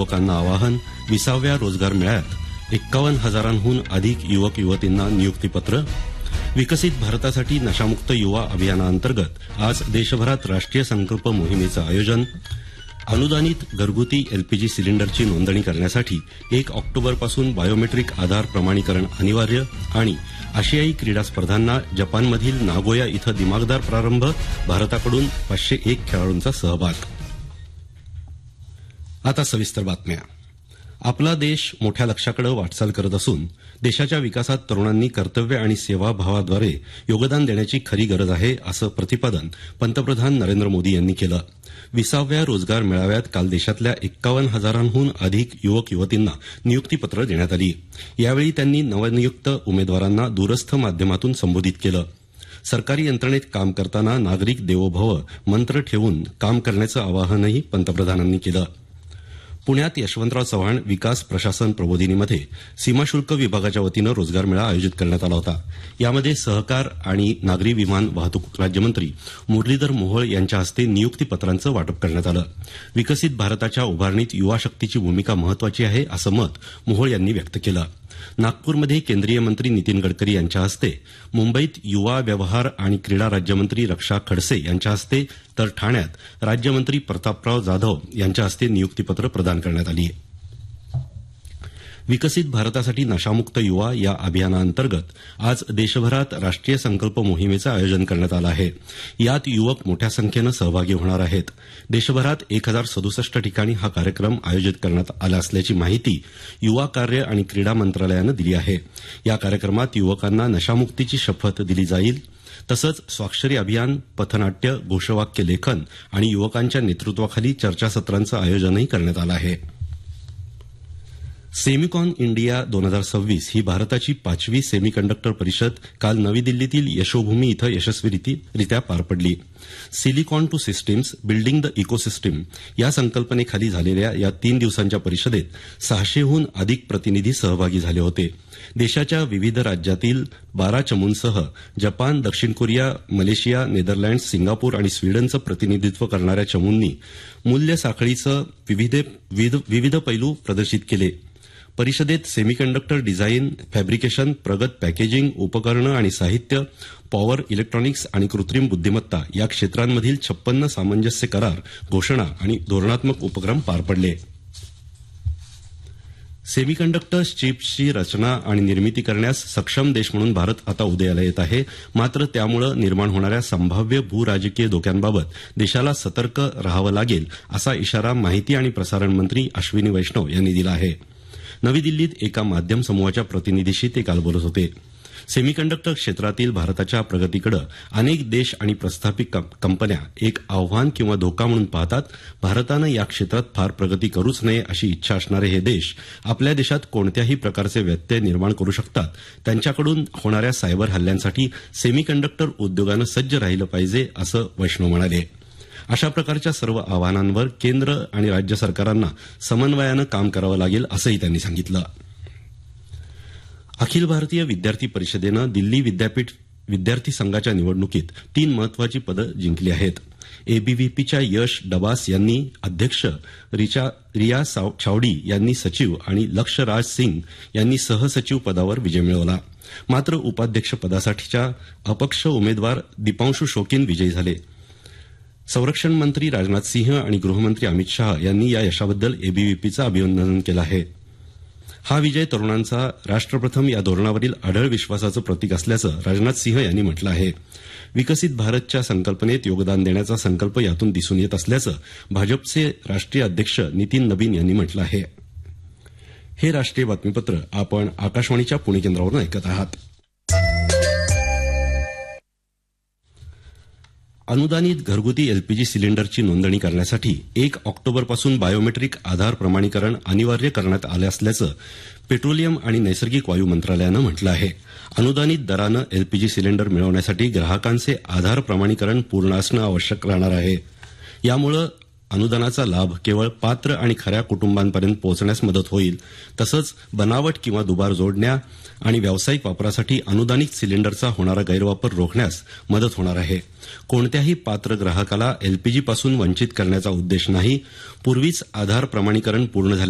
युवकांना आवाहन. 20व्या रोजगार मेळ्यात 51,000हून अधिक युवक युवतींना नियुक्तीपत्र. विकसित भारतासाठी नशामुक्त युवा अभियानाअंतर्गत आज देशभरात राष्ट्रीय संकल्प मोहिमेचं आयोजन. अनुदानित घरगुती एलपीजी सिलेंडरची नोंदणी करण्यासाठी 1 ऑक्टोबरपासून बायोमेट्रिक आधार प्रमाणीकरण अनिवार्य. आणि आशियाई क्रीडा स्पर्धांना जपानमधील नागोया इथं दिमागदार प्रारंभ. भारताकडून 501 खेळाडूंचा सहभाग. आता सविस्तर बातम्या. आपला देश मोठ्या लक्ष्याकडे वाटचाल करत असून देशाच्या विकासात तरुणांनी कर्तव्य आणि सेवाभावाद्वारे योगदान देण्याची खरी गरज आहे, असं प्रतिपादन पंतप्रधान नरेंद्र मोदी यांनी केलं. 20व्या रोजगार मेळाव्यात काल देशातल्या 51,000हून अधिक युवक युवतींना नियुक्तीपत्र देण्यात आली. यावेळी त्यांनी नवनियुक्त उमेदवारांना दूरस्थ माध्यमातून संबोधित केलं. सरकारी यंत्रणेत काम करताना नागरिक देवो भव मंत्र ठेवून काम करण्याचं आवाहनही पंतप्रधानांनी केलं. पुण्यात यशवंतराव चव्हाण विकास प्रशासन प्रबोधिनीमध्ये सीमाशुल्क विभागाच्या वतीनं रोजगार मेळा आयोजित करण्यात आला होता. यामध्ये सहकार आणि नागरी विमान वाहतूक राज्यमंत्री मुरलीधर मोहोळ यांच्या हस्ते नियुक्तीपत्रांचं वाटप करण्यात आलं. विकसित भारताच्या उभारणीत युवा शक्तीची भूमिका महत्वाची आहे, असं मत मोहोळ यांनी व्यक्त केलं. नागपूरमध्ये केंद्रीय मंत्री नितीन गडकरी यांच्या हस्ते, मुंबईत युवा व्यवहार आणि क्रीडा राज्यमंत्री रक्षा खडसे यांच्या हस्ते, तर ठाण्यात राज्यमंत्री प्रतापराव जाधव यांच्या हस्ते नियुक्तीपत्र प्रदान करण्यात आली. विकसित भारतासाठी नशामुक्त युवा या अभियानाअंतर्गत आज देशभरात राष्ट्रीय संकल्प मोहिमेचं आयोजन करण्यात आलं आहे. यात युवक मोठ्या संख्येनं सहभागी होणार आहेत. देशभरात 1067 ठिकाणी हा कार्यक्रम आयोजित करण्यात आला असल्याची माहिती युवा कार्य आणि क्रीडा मंत्रालयानं दिली आहे. या कार्यक्रमात युवकांना नशामुक्तीची शपथ दिली जाईल. तसंच स्वाक्षरी अभियान, पथनाट्य, घोषवाक्य लेखन आणि युवकांच्या नेतृत्वाखाली चर्चासत्रांचं आयोजनही करण्यात आलं आहे. सेमिकॉन इंडिया 2026 ही भारताची 5वी सेमीकंडक्टर परिषद काल नवी दिल्लीतील यशोभूमी इथं यशस्वीरित्या पार पडली. Silicon to systems building the ecosystem या संकल्पनेखाली झालेल्या या 3 दिवसांच्या परिषदेत 600हून अधिक प्रतिनिधी सहभागी झाले होते. देशाच्या विविध राज्यातील 12 चमूंसह जपान, दक्षिण कोरिया, मलेशिया, नेदरलँड्स, सिंगापूर आणि स्वीडनचं प्रतिनिधित्व करणाऱ्या चमूंनी मूल्य साखळीचं विविध पैलू प्रदर्शित केले. परिषदेत सेमीकंडक्टर डिझाईन, फॅब्रिकेशन, प्रगत पॅकेजिंग, उपकरणं आणि साहित्य, पॉवर, इलेक्ट्रॉनिक्स आणि कृत्रिम बुद्धिमत्ता या क्षेत्रांमधील 56 सामंजस्य करार, घोषणा आणि धोरणात्मक उपक्रम पार पडले. सेमीकंडक्टर चिप्सची रचना आणि निर्मिती करण्यास सक्षम देश म्हणून भारत आता उदयाला येत आहे. मात्र त्यामुळे निर्माण होणाऱ्या संभाव्य भूराजकीय धोक्यांबाबत देशाला सतर्क राहावं लागेल, असा इशारा माहिती आणि प्रसारण मंत्री अश्विनी वैष्णव यांनी दिला आहे. नवी दिल्लीत एका माध्यम समूहाच्या प्रतिनिधीशी ते काल बोलत होते. सेमीकंडक्टर क्षेत्रातील भारताच्या प्रगतीकडे अनेक देश आणि प्रस्थापित कंपन्या एक आव्हान किंवा धोका म्हणून पाहतात. भारतानं या क्षेत्रात फार प्रगती करूच नये अशी इच्छा असणारे हे देश आपल्या देशात कोणत्याही प्रकारचे व्यत्यय निर्माण करू शकतात. त्यांच्याकडून होणाऱ्या सायबर हल्ल्यांसाठी सेमीकंडक्टर उद्योगानं सज्ज राहिलं पाहिजे, असं वैष्णव म्हणाले. अशा प्रकारच्या सर्व आव्हानांवर केंद्र आणि राज्य सरकारांना समन्वयानं काम करावं लागेल, असंही त्यांनी सांगितलं. अखिल भारतीय विद्यार्थी परिषदेनं दिल्ली विद्यापीठ विद्यार्थी संघाच्या निवडणुकीत 3 महत्वाची पदं जिंकली आहेत. एबीव्हीपीच्या यश डबास यांनी अध्यक्ष, रिया छावडी यांनी सचिव आणि लक्ष्य राज सिंग यांनी सहसचिव पदावर विजय मिळवला. मात्र उपाध्यक्ष पदासाठीच्या अपक्ष उमेदवार दीपांशू शोकीन विजयी झाले. संरक्षण मंत्री राजनाथ सिंह आणि गृहमंत्री अमित शाह यांनी या यशाबद्दल एबीव्हीपीचं अभिनंदन केलं आहे. हा विजय तरुणांचा राष्ट्रप्रथम या धोरणावरील अढळ विश्वासाचं प्रतीक असल्याचं राजनाथ सिंह यांनी म्हटलं आहे. विकसित भारतच्या संकल्पनेत योगदान देण्याचा संकल्प यातून दिसून येत असल्याचं भाजपचे राष्ट्रीय अध्यक्ष नितीन नबीन यांनी म्हटलं आहे. हे राष्ट्रीय बातमीपत्र आपण आकाशवाणीच्या पुणे केंद्रावरून ऐकत आहात. अनुदानित घरगुती एलपीजी सिलेंडरची नोंदणी करण्यासाठी 1 ऑक्टोबरपासून बायोमेट्रिक आधार प्रमाणीकरण अनिवार्य करण्यात आलं असल्याचं पेट्रोलियम आणि नैसर्गिक वायू मंत्रालयानं म्हटलं आहे. अनुदानित दरानं एलपीजी सिलेंडर मिळवण्यासाठी ग्राहकांचे आधार प्रमाणीकरण पूर्ण असणं आवश्यक राहणार आहे. यामुळे अनुदानाचा लाभ केवळ पात्र आणि खऱ्या कुटुंबांपर्यंत पोहोचण्यास मदत होईल. तसंच बनावट किंवा दुबार जोडण्या आणि व्यावसायिक वापरासाठी अनुदानित सिलेंडरचा होणारा गैरवापर रोखण्यास मदत होणार आहे. कोणत्याही पात्र ग्राहकाला एलपीजीपासून वंचित करण्याचा उद्देश नाही. पूर्वीच आधार प्रमाणीकरण पूर्ण झाले